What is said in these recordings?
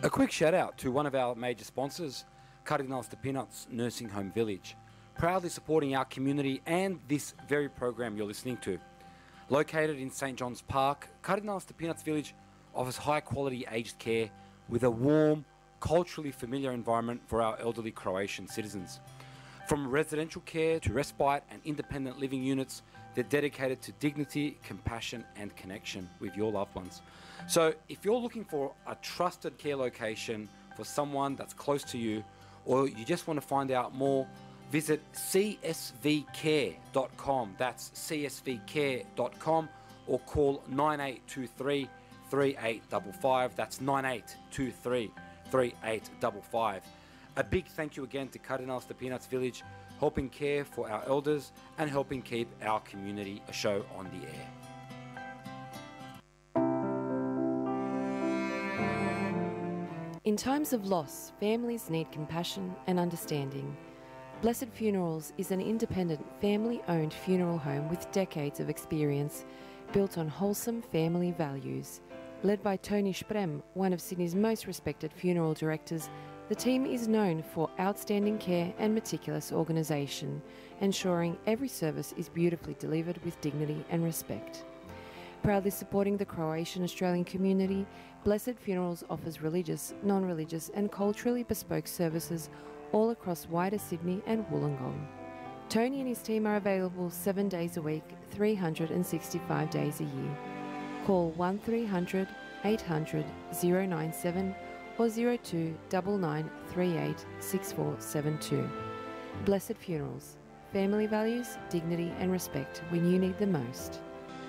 A quick shout out to one of our major sponsors, Cardinal Stepinac Nursing Home Village, proudly supporting our community and this very program you're listening to. Located in St. John's Park, Cardinal Stepinac Village offers high quality aged care with a warm, culturally familiar environment for our elderly Croatian citizens. From residential care to respite and independent living units, they're dedicated to dignity, compassion and connection with your loved ones. So if you're looking for a trusted care location for someone that's close to you, or you just want to find out more, visit csvcare.com. That's csvcare.com, or call 9823 3855. That's 9823 3855. A big thank you again to Cardinal Stepinac Village, helping care for our elders and helping keep our community show on the air. In times of loss, families need compassion and understanding. Blessed Funerals is an independent, family-owned funeral home with decades of experience, built on wholesome family values. Led by Tony Sprem, one of Sydney's most respected funeral directors, the team is known for outstanding care and meticulous organisation, ensuring every service is beautifully delivered with dignity and respect. Proudly supporting the Croatian Australian community, Blessed Funerals offers religious, non-religious and culturally bespoke services all across wider Sydney and Wollongong. Tony and his team are available 7 days a week, 365 days a year. Call 1300 800 097 or 02 9938 6472. Blessed Funerals. Family values, dignity and respect when you need them most.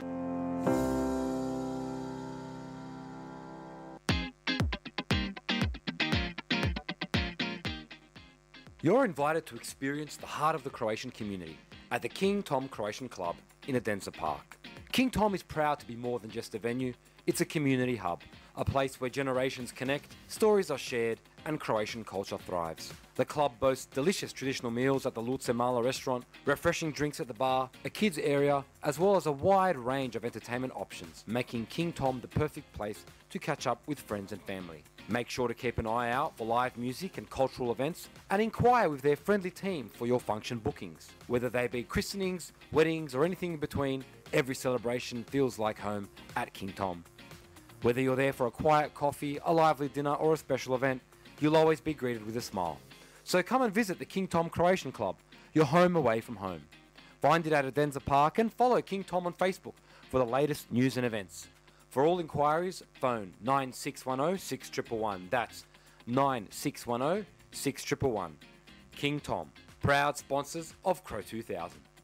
You're invited to experience the heart of the Croatian community at the King Tom Croatian Club in Adenza Park. King Tom is proud to be more than just a venue, it's a community hub, a place where generations connect, stories are shared and Croatian culture thrives. The club boasts delicious traditional meals at the Luce Mala restaurant, refreshing drinks at the bar, a kids area, as well as a wide range of entertainment options, making King Tom the perfect place to catch up with friends and family. Make sure to keep an eye out for live music and cultural events and inquire with their friendly team for your function bookings. Whether they be christenings, weddings or anything in between, every celebration feels like home at King Tom. Whether you're there for a quiet coffee, a lively dinner or a special event, you'll always be greeted with a smile. So come and visit the King Tom Croatian Club, your home away from home. Find it at Adenza Park and follow King Tom on Facebook for the latest news and events. For all inquiries, phone 9610 6111. That's 9610 6111. King Tom, proud sponsors of Crow 2000.